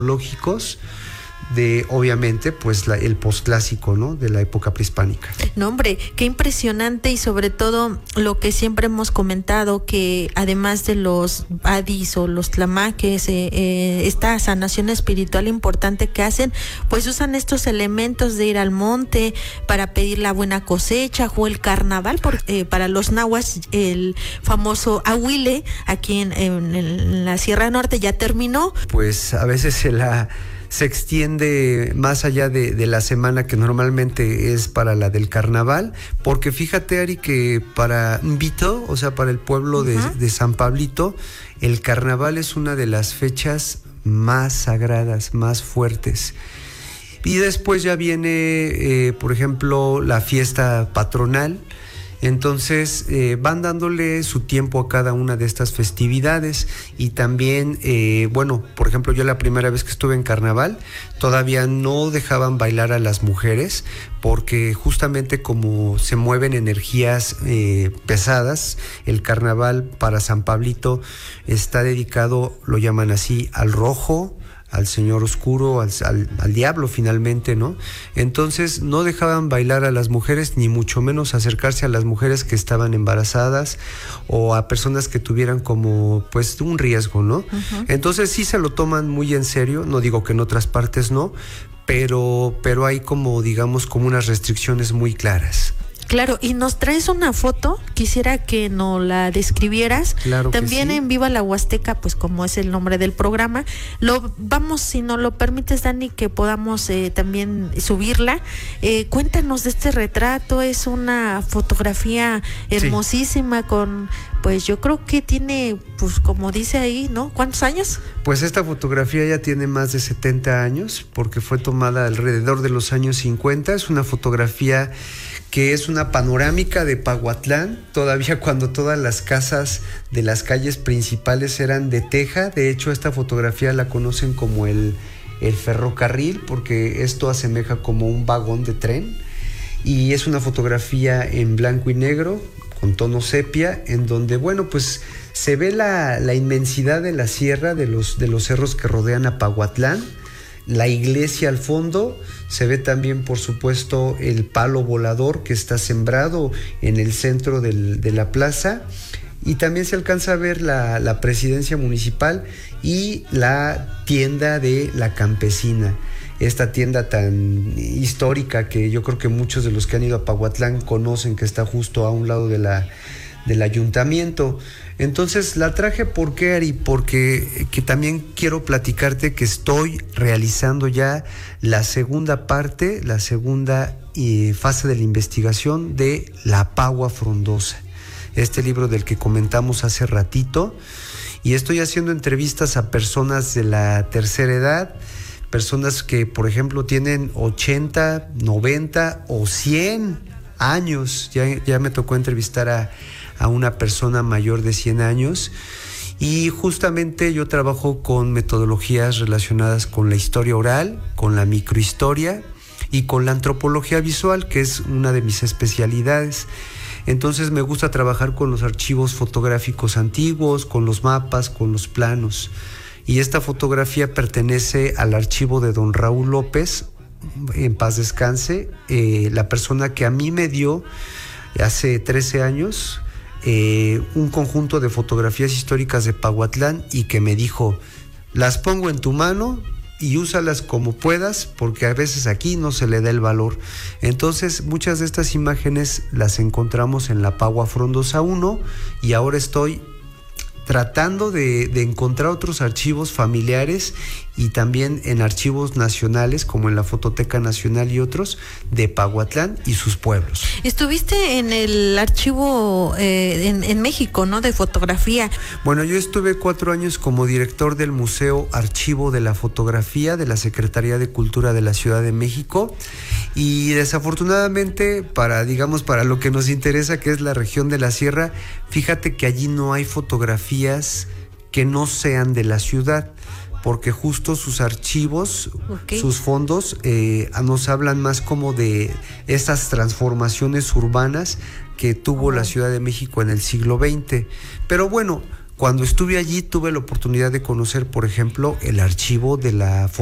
lógicos de, obviamente, pues el posclásico, ¿no?, de la época prehispánica. No, hombre, qué impresionante, y sobre todo lo que siempre hemos comentado, que además de los badis o los tlamaques, esta sanación espiritual importante que hacen, pues usan estos elementos de ir al monte para pedir la buena cosecha, o el carnaval, para los nahuas, el famoso ahuile, aquí en la Sierra Norte ya terminó. Pues a veces se extiende más allá de la semana que normalmente es para la del carnaval, porque fíjate, Ari, que para Vito, o sea, para el pueblo de San Pablito, el carnaval es una de las fechas más sagradas, más fuertes. Y después ya viene, por ejemplo, la fiesta patronal. Entonces van dándole su tiempo a cada una de estas festividades. Y también, bueno, por ejemplo, yo la primera vez que estuve en carnaval todavía no dejaban bailar a las mujeres, porque justamente como se mueven energías pesadas, el carnaval para San Pablito está dedicado, lo llaman así, al rojo, al señor oscuro, al diablo finalmente, ¿no? Entonces no dejaban bailar a las mujeres, ni mucho menos acercarse a las mujeres que estaban embarazadas o a personas que tuvieran como pues un riesgo, ¿no? Entonces sí se lo toman muy en serio, no digo que en otras partes no, pero hay como, digamos, como unas restricciones muy claras. Claro, y nos traes una foto, quisiera que nos la describieras. Claro. También que sí. En Viva la Huasteca, pues como es el nombre del programa, vamos, si nos lo permites, Dani, que podamos también subirla. Cuéntanos de este retrato, es una fotografía hermosísima, sí, con, pues yo creo que tiene, pues como dice ahí, ¿no? ¿Cuántos años? Pues esta fotografía ya tiene más de 70 años, porque fue tomada alrededor de los años 50, es una fotografía que es una panorámica de Pahuatlán, todavía cuando todas las casas de las calles principales eran de teja. De hecho, esta fotografía la conocen como el ferrocarril, porque esto asemeja como un vagón de tren, y es una fotografía en blanco y negro, con tono sepia, en donde, bueno, pues se ve la inmensidad de la sierra, de los cerros que rodean a Pahuatlán, la iglesia al fondo. Se ve también, por supuesto, el palo volador que está sembrado en el centro de la plaza, y también se alcanza a ver la presidencia municipal y la tienda de la campesina, esta tienda tan histórica que yo creo que muchos de los que han ido a Pahuatlán conocen, que está justo a un lado del ayuntamiento. Entonces la traje, ¿por qué, Ari? Porque que también quiero platicarte que estoy realizando ya la segunda parte, la segunda fase de la investigación de La Pagua Frondosa, este libro del que comentamos hace ratito, y estoy haciendo entrevistas a personas de la tercera edad, personas que, por ejemplo, tienen 80, 90 o 100 años. Ya me tocó entrevistar a una persona mayor de 100 años, y justamente yo trabajo con metodologías relacionadas con la historia oral, con la microhistoria y con la antropología visual, que es una de mis especialidades. Entonces me gusta trabajar con los archivos fotográficos antiguos, con los mapas, con los planos, y esta fotografía pertenece al archivo de don Raúl López, en paz descanse, la persona que a mí me dio hace 13 años un conjunto de fotografías históricas de Pahuatlán, y que me dijo: las pongo en tu mano y úsalas como puedas, porque a veces aquí no se le da el valor. Entonces muchas de estas imágenes las encontramos en La Pagua Frondosa 1, y ahora estoy tratando de encontrar otros archivos familiares, y también en archivos nacionales como en la Fototeca Nacional y otros, de Pahuatlán y sus pueblos. Estuviste en el archivo en México, ¿no?, de fotografía. Bueno, yo estuve 4 años como director del Museo Archivo de la Fotografía de la Secretaría de Cultura de la Ciudad de México, y desafortunadamente para lo que nos interesa, que es la región de la sierra, fíjate que allí no hay fotografías que no sean de la ciudad, porque justo sus archivos, sus fondos nos hablan más como de estas transformaciones urbanas que tuvo la Ciudad de México en el siglo XX. Pero bueno, Cuando estuve allí tuve la oportunidad de conocer, por ejemplo, el archivo de la